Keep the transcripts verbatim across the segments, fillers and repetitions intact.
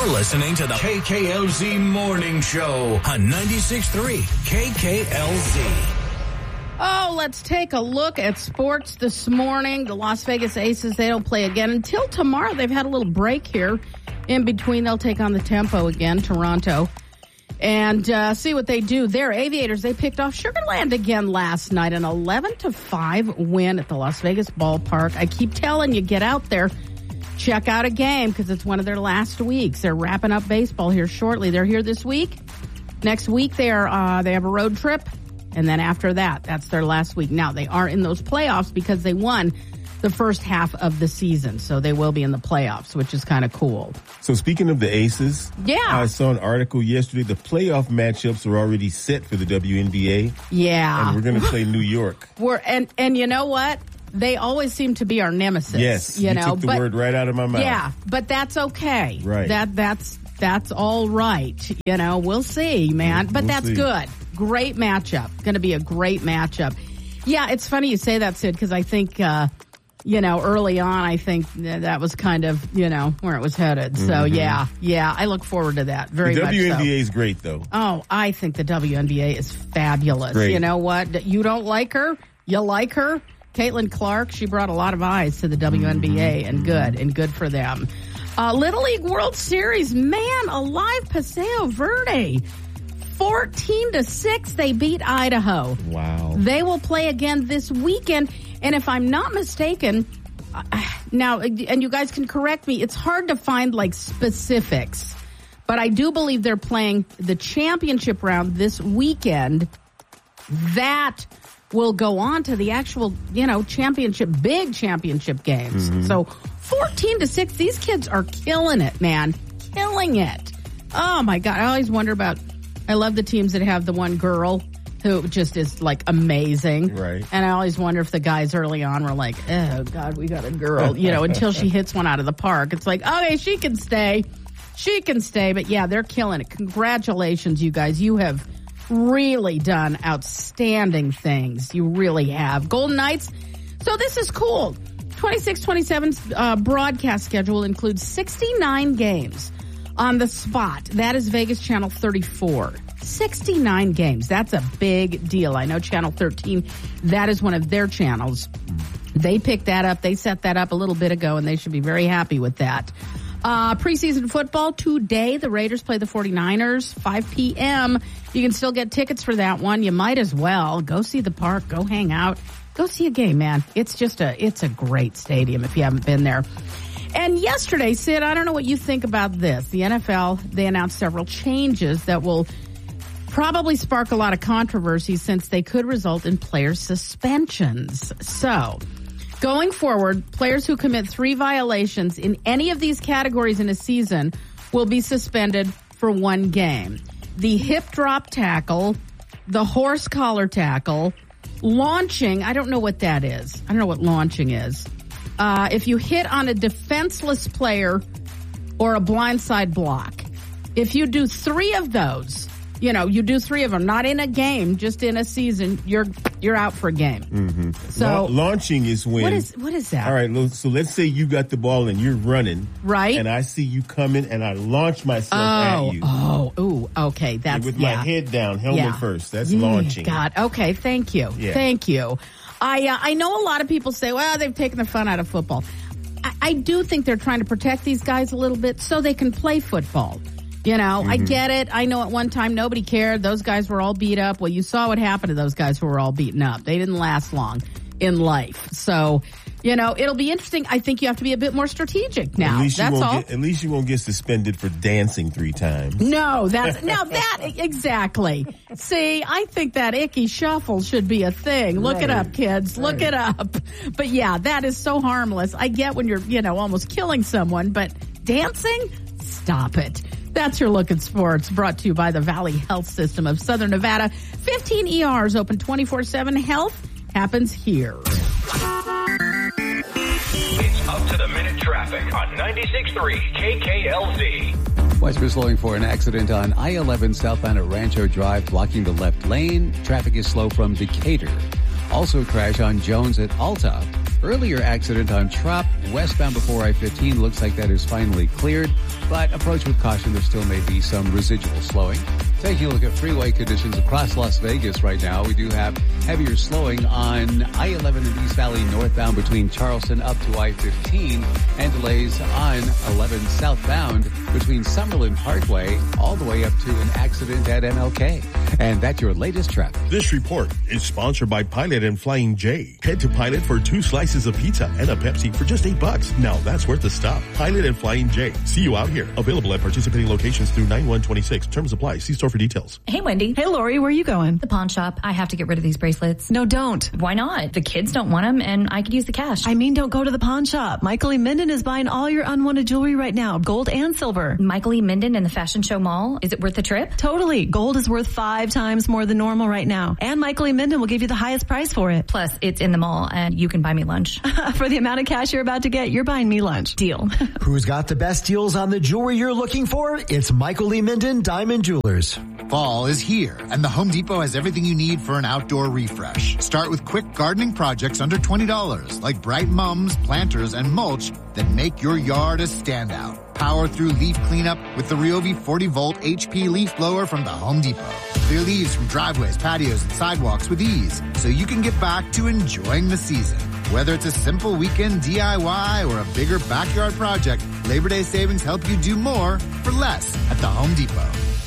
You're listening to the K K L Z Morning Show on ninety-six point three K K L Z. Oh, let's take a look at sports this morning. The Las Vegas Aces, they don't play again until tomorrow. They've had a little break here. In between, they'll take on the Tempo again, Toronto, and uh, see what they do. Their Aviators, they picked off Sugar Land again last night, an eleven to five win at the Las Vegas ballpark. I keep telling you, get out there. Check out a game because it's one of their last weeks. They're wrapping up baseball here shortly. They're here this week. Next week, they are uh, they have a road trip. And then after that, that's their last week. Now, they are in those playoffs because they won the first half of the season. So they will be in the playoffs, which is kind of cool. So speaking of the Aces, yeah, I saw an article yesterday. The playoff matchups are already set for the W N B A. Yeah. And we're going to play New York. We're and, and you know what? They always seem to be our nemesis. Yes, you, you know, took the but, word right out of my mouth. Yeah, but that's okay. Right. That that's that's all right. You know, we'll see, man. But we'll that's see. good. Great matchup. Going to be a great matchup. Yeah, it's funny you say that, Sid, because I think, uh, you know, early on, I think that was kind of, you know, where it was headed. So, mm-hmm. yeah, yeah, I look forward to that very the much W N B A so. is great, though. Oh, I think the W N B A is fabulous. Great. You know what? You don't like her? You like her? Caitlin Clark, she brought a lot of eyes to the W N B A, and good, and good for them. Uh, Little League World Series, man alive, Paseo Verde. fourteen to six, they beat Idaho. Wow. They will play again this weekend, and if I'm not mistaken, uh, now, and you guys can correct me, it's hard to find, like, specifics, but I do believe they're playing the championship round this weekend. That will go on to the actual, you know, championship, big championship games. Mm-hmm. So fourteen to six, these kids are killing it, man. Killing it. Oh my God. I always wonder about, I love the teams that have the one girl who just is like amazing. Right. And I always wonder if the guys early on were like, oh God, we got a girl, you know, until she hits one out of the park. It's like, okay, she can stay. She can stay. But yeah, they're killing it. Congratulations, you guys. You have really done outstanding things. You really have. Golden Knights. So this is cool. twenty-six twenty-seven's uh, broadcast schedule includes sixty-nine games on the spot. That is Vegas Channel thirty-four. sixty-nine games. That's a big deal. I know Channel thirteen, that is one of their channels. They picked that up. They set that up a little bit ago, and they should be very happy with that. Uh, preseason football today. The Raiders play the forty-niners, five p.m. You can still get tickets for that one. You might as well go see the park, go hang out, go see a game, man. It's just a, it's a great stadium if you haven't been there. And yesterday, Sid, I don't know what you think about this. The N F L, they announced several changes that will probably spark a lot of controversy since they could result in player suspensions. So, going forward, players who commit three violations in any of these categories in a season will be suspended for one game. The hip drop tackle, the horse collar tackle, launching, I don't know what that is. I don't know what launching is. Uh, if you hit on a defenseless player or a blindside block, if you do three of those, you know, you do three of them, not in a game, just in a season, you're you're out for a game. Mm-hmm. So La- launching is when. What is what is that? All right, so let's say you got the ball and you're running, right? And I see you coming and I launch myself oh, at you. Oh, ooh, okay, that's and with yeah. my head down, helmet yeah. first. That's mm, launching. God, okay, thank you, yeah. thank you. I uh, I know a lot of people say, well, they've taken the fun out of football. I, I do think they're trying to protect these guys a little bit so they can play football. You know, mm-hmm. I get it. I know at one time nobody cared. Those guys were all beat up. Well, you saw what happened to those guys who were all beaten up. They didn't last long in life. So, you know, it'll be interesting. I think you have to be a bit more strategic now. At least you that's won't all. Get, at least you won't get suspended for dancing three times. No, that's now that exactly. See, I think that icky shuffle should be a thing. Look right. it up, kids. Look right. it up. But yeah, that is so harmless. I get when you're, you know, almost killing someone, but dancing? Stop it. That's your look at sports, brought to you by the Valley Health System of Southern Nevada. fifteen E Rs open twenty-four seven. Health happens here. It's up to the minute traffic on ninety-six point three K K L Z. We're slowing for an accident on I eleven southbound at Rancho Drive, blocking the left lane. Traffic is slow from Decatur. Also a crash on Jones at Alta. earlier accident on Trop westbound before I fifteen. Looks like that is finally cleared, but approach with caution. There still may be some residual slowing. Taking a look at freeway conditions across Las Vegas right now, we do have heavier slowing on I eleven in East Valley northbound between Charleston up to I fifteen, and delays on eleven southbound between Summerlin Parkway all the way up to an accident at M L K. And that's your latest traffic. This report is sponsored by Pilot and Flying J. Head to Pilot for two slices of pizza and a Pepsi for just eight bucks. Now that's worth the stop. Pilot and Flying J. See you out here. Available at participating locations through nine one twenty-six. Terms apply. See store for details. Hey, Wendy. Hey, Lori. Where are you going? The pawn shop. I have to get rid of these bracelets. No, don't. Why not? The kids don't want them, and I could use the cash. I mean, don't go to the pawn shop. Michael E. Minden is buying all your unwanted jewelry right now, gold and silver. Michael E. Minden in the Fashion Show Mall? Is it worth the trip? Totally. Gold is worth five times more than normal right now. And Michael E. Minden will give you the highest price for it. Plus, it's in the mall, and you can buy me lunch. For the amount of cash you're about to get, you're buying me lunch. Deal. Who's got the best deals on the jewelry you're looking for? It's Michael E. Minden Diamond Jewelers. Fall is here, and the Home Depot has everything you need for an outdoor refresh. Start with quick gardening projects under twenty dollars, like bright mums, planters, and mulch that make your yard a standout. Power through leaf cleanup with the Ryobi forty volt H P leaf blower from the Home Depot. Clear leaves from driveways, patios, and sidewalks with ease, so you can get back to enjoying the season. Whether it's a simple weekend D I Y or a bigger backyard project, Labor Day savings help you do more for less at the Home Depot.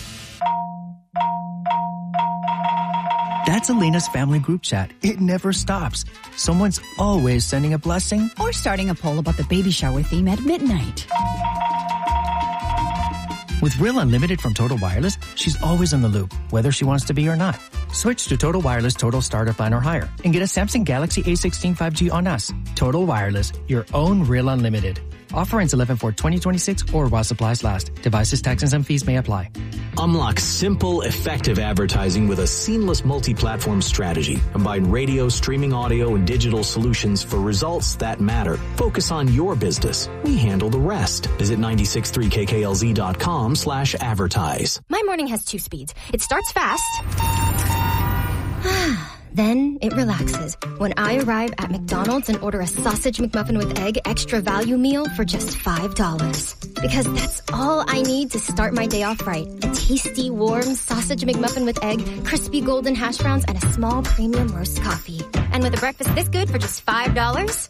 That's Elena's family group chat. It never stops. Someone's always sending a blessing or starting a poll about the baby shower theme at midnight. With Real Unlimited from Total Wireless, she's always in the loop, whether she wants to be or not. Switch to Total Wireless Total Starter Plan or higher and get a Samsung Galaxy A sixteen five G on us. Total Wireless, your own Real Unlimited. Offer ends eleven four twenty twenty-six or while supplies last. Devices, taxes, and fees may apply. Unlock simple, effective advertising with a seamless multi-platform strategy. Combine radio, streaming audio, and digital solutions for results that matter. Focus on your business. We handle the rest. Visit nine six three K K L Z dot com slash advertise. My morning has two speeds. It starts fast. Then it relaxes when I arrive at McDonald's and order a sausage McMuffin with egg extra value meal for just five dollars. Because that's all I need to start my day off right. A tasty, warm sausage McMuffin with egg, crispy golden hash browns, and a small premium roast coffee. And with a breakfast this good for just five dollars,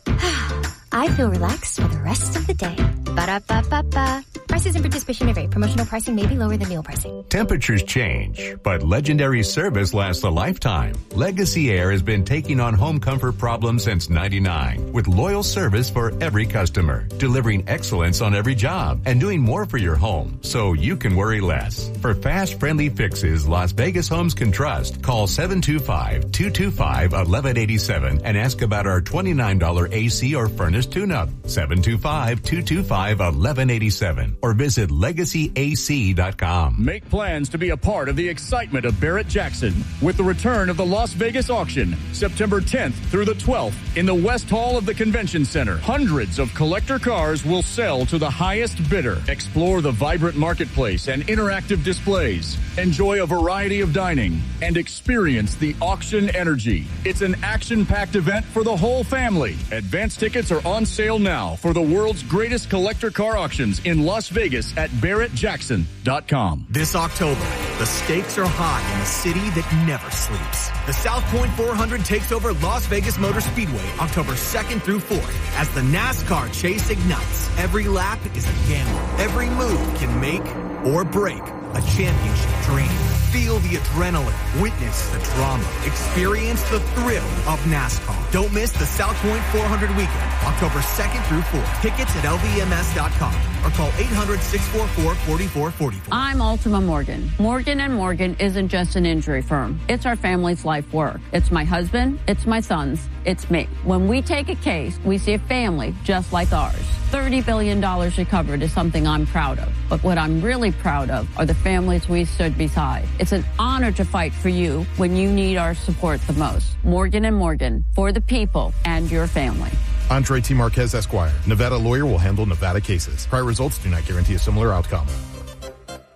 I feel relaxed for the rest of the day. Ba-da-ba-ba-ba. Prices and participation may vary. Promotional pricing may be lower than meal pricing. Temperatures change, but legendary service lasts a lifetime. Legacy Air has been taking on home comfort problems since ninety-nine, with loyal service for every customer, delivering excellence on every job, and doing more for your home so you can worry less. For fast, friendly fixes Las Vegas homes can trust, call seven two five, two two five, one one eight seven and ask about our twenty-nine dollars A C or furnace tune-up. seven two five, two two five, one one eight seven or visit legacy A C dot com. Make plans to be a part of the excitement of Barrett-Jackson with the return of the Las Vegas auction, September tenth through the twelfth in the West Hall of the Convention Center. Hundreds of collector cars will sell to the highest bidder. Explore the vibrant marketplace and interactive displays. Enjoy a variety of dining and experience the auction energy. It's an action-packed event for the whole family. Advance tickets are on sale now for the world's greatest collector car auctions in Las Vegas at Barrett Jackson dot com. This October, the stakes are high in a city that never sleeps. The South Point four hundred takes over Las Vegas Motor Speedway October second through fourth as the NASCAR chase ignites. Every lap is a gamble. Every move can make or break a championship dream. Feel the adrenaline. Witness the drama. Experience the thrill of NASCAR. Don't miss the South Point four hundred weekend, October second through fourth. Tickets at L V M S dot com or call eight hundred, six four four, four four four four. I'm Ultima Morgan. Morgan and Morgan isn't just an injury firm. It's our family's life work. It's my husband. It's my sons. It's me. When we take a case, we see a family just like ours. thirty billion dollars recovered is something I'm proud of. But what I'm really proud of are the families we stood beside. It's an honor to fight for you when you need our support the most. Morgan and Morgan, for the people and your family. Andre T. Marquez, Esquire. Nevada lawyer will handle Nevada cases. Prior results do not guarantee a similar outcome.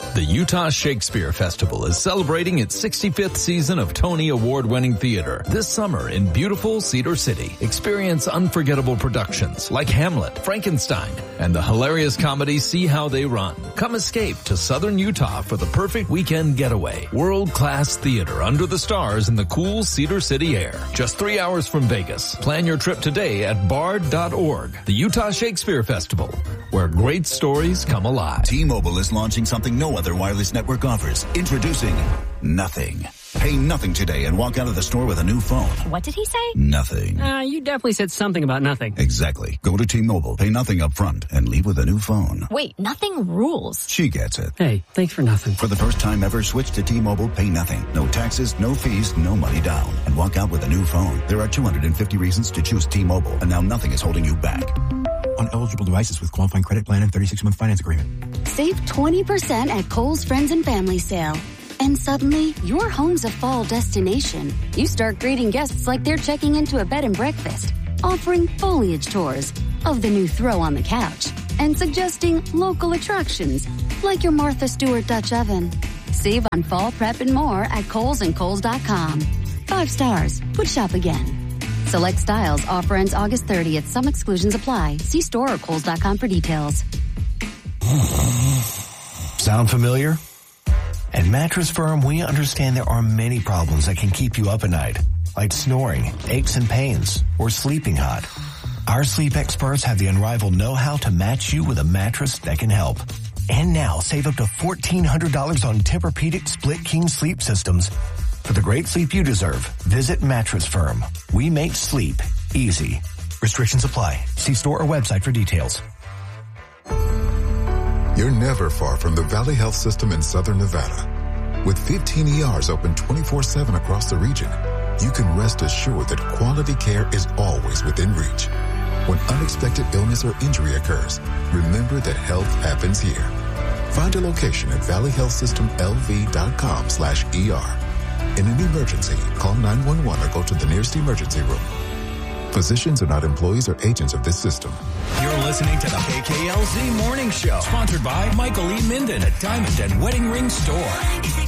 The Utah Shakespeare Festival is celebrating its sixty-fifth season of Tony Award-winning theater this summer in beautiful Cedar City. Experience unforgettable productions like Hamlet, Frankenstein, and the hilarious comedy See How They Run. Come escape to southern Utah for the perfect weekend getaway. World-class theater under the stars in the cool Cedar City air. Just three hours from Vegas. Plan your trip today at bard dot org. The Utah Shakespeare Festival, where great stories come alive. T-Mobile is launching something no other wireless network offers. Introducing Nothing. Pay nothing today and walk out of the store with a new phone. What did he say? Nothing. Uh, you definitely said something about nothing. Exactly. Go to T-Mobile, pay nothing up front, and leave with a new phone. Wait, nothing rules. She gets it. Hey, thanks for nothing. For the first time ever, switch to T-Mobile, pay nothing. No taxes, no fees, no money down. And walk out with a new phone. There are two hundred fifty reasons to choose T-Mobile, and now nothing is holding you back. On eligible devices with qualifying credit plan and thirty-six month finance agreement. Save twenty percent at Kohl's Friends and Family Sale. And suddenly, your home's a fall destination. You start greeting guests like they're checking into a bed and breakfast, offering foliage tours of the new throw on the couch, and suggesting local attractions like your Martha Stewart Dutch oven. Save on fall prep and more at Kohl's and Kohl's dot com. Five stars. Would shop again. Select styles. Offer ends August thirtieth. Some exclusions apply. See store or Kohl's dot com for details. Sound familiar? At Mattress Firm, we understand there are many problems that can keep you up at night, like snoring, aches and pains, or sleeping hot. Our sleep experts have the unrivaled know-how to match you with a mattress that can help. And now, save up to fourteen hundred dollars on Tempur-Pedic Split King sleep systems. For the great sleep you deserve, visit Mattress Firm. We make sleep easy. Restrictions apply. See store or website for details. You're never far from the Valley Health System in Southern Nevada. With fifteen E Rs open twenty-four seven across the region, you can rest assured that quality care is always within reach. When unexpected illness or injury occurs, remember that health happens here. Find a location at valley health system l v dot com slash E R. In an emergency, call nine one one or go to the nearest emergency room. Physicians are not employees or agents of this system. You're listening to the K K L Z Morning Show, sponsored by Michael E. Minden at Diamond and Wedding Ring Store.